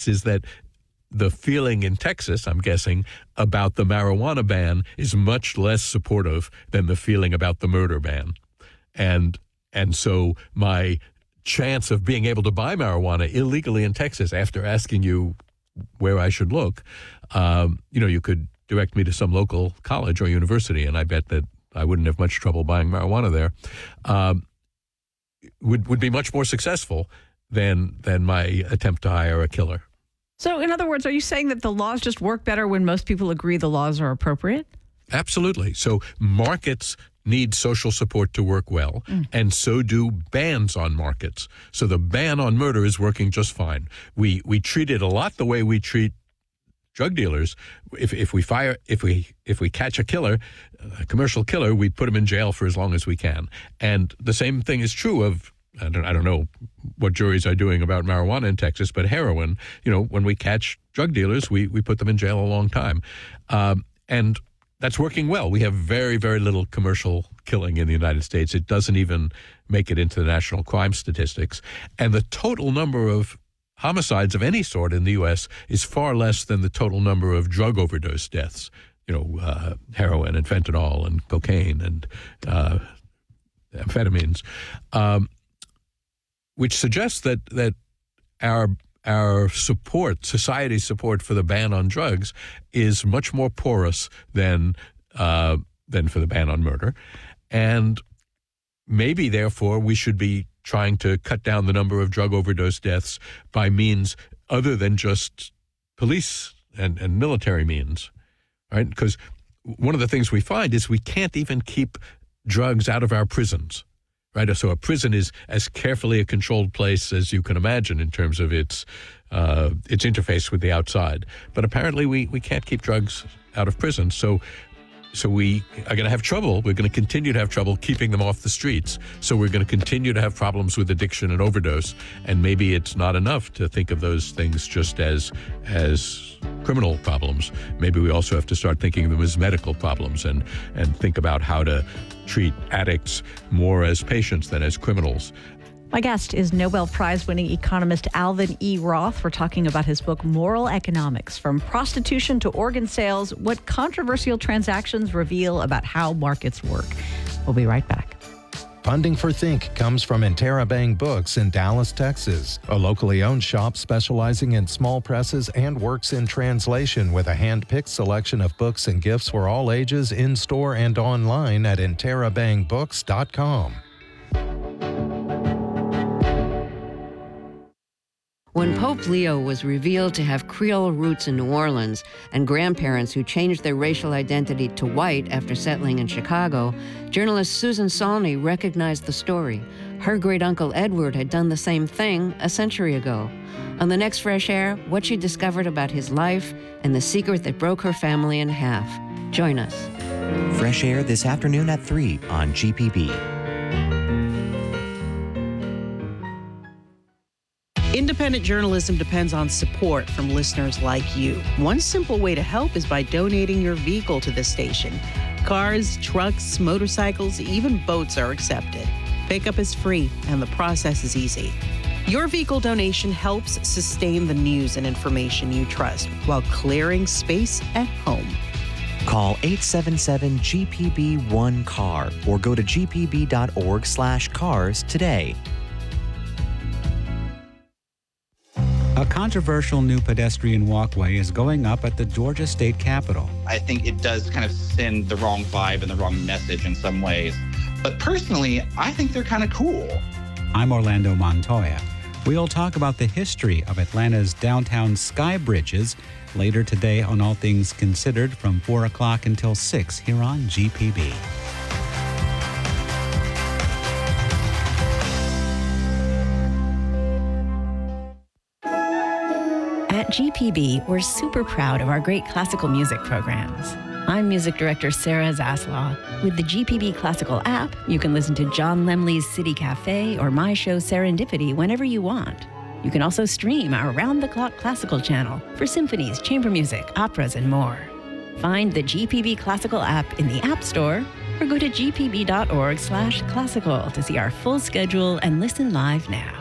is that the feeling in Texas, I'm guessing, about the marijuana ban is much less supportive than the feeling about the murder ban. And so my chance of being able to buy marijuana illegally in Texas, after asking you where I should look, you could direct me to some local college or university, and I bet that I wouldn't have much trouble buying marijuana there, would be much more successful than my attempt to hire a killer. So, in other words, are you saying that the laws just work better when most people agree the laws are appropriate? Absolutely. So markets need social support to work well, and so do bans on markets. So the ban on murder is working just fine. We treat it a lot the way we treat drug dealers. If we catch a killer, a commercial killer, we put him in jail for as long as we can. And the same thing is true of, I don't know what juries are doing about marijuana in Texas, but heroin, when we catch drug dealers, we put them in jail a long time. And that's working well. We have very, very little commercial killing in the United States. It doesn't even make it into the national crime statistics. And the total number of homicides of any sort in the U.S. is far less than the total number of drug overdose deaths, heroin and fentanyl and cocaine and amphetamines, which suggests that our support, society's support for the ban on drugs, is much more porous than for the ban on murder. And maybe, therefore, we should be trying to cut down the number of drug overdose deaths by means other than just police and military means, right? Because one of the things we find is we can't even keep drugs out of our prisons, right? So a prison is as carefully a controlled place as you can imagine in terms of its interface with the outside. But apparently we can't keep drugs out of prison. So we are going to have trouble. We're going to continue to have trouble keeping them off the streets. So we're going to continue to have problems with addiction and overdose. And maybe it's not enough to think of those things just as criminal problems. Maybe we also have to start thinking of them as medical problems and think about how to treat addicts more as patients than as criminals. My guest is Nobel Prize-winning economist Alvin E. Roth. We're talking about his book, Moral Economics, From Prostitution to Organ Sales, What Controversial Transactions Reveal About How Markets Work. We'll be right back. Funding for Think comes from Interabang Books in Dallas, Texas, a locally owned shop specializing in small presses and works in translation with a hand-picked selection of books and gifts for all ages in-store and online at interabangbooks.com. When Pope Leo was revealed to have Creole roots in New Orleans and grandparents who changed their racial identity to white after settling in Chicago, journalist Susan Saulney recognized the story. Her great-uncle Edward had done the same thing a century ago. On the next Fresh Air, what she discovered about his life and the secret that broke her family in half. Join us. Fresh Air this afternoon at 3 on GPB. Independent journalism depends on support from listeners like you. One simple way to help is by donating your vehicle to the station. Cars, trucks, motorcycles, even boats are accepted. Pickup is free and the process is easy. Your vehicle donation helps sustain the news and information you trust while clearing space at home. Call 877-GPB-1-CAR or go to gpb.org/cars today. A controversial new pedestrian walkway is going up at the Georgia State Capitol. I think it does kind of send the wrong vibe and the wrong message in some ways. But personally, I think they're kind of cool. I'm Orlando Montoya. We'll talk about the history of Atlanta's downtown sky bridges later today on All Things Considered from 4 o'clock until 6 here on GPB. At GPB, we're super proud of our great classical music programs. I'm music director Sarah Zaslaw. With the GPB Classical app, you can listen to John Lemley's City Cafe or my show Serendipity whenever you want. You can also stream our round-the-clock classical channel for symphonies, chamber music, operas, and more. Find the GPB Classical app in the App Store or go to gpb.org/classical to see our full schedule and listen live now.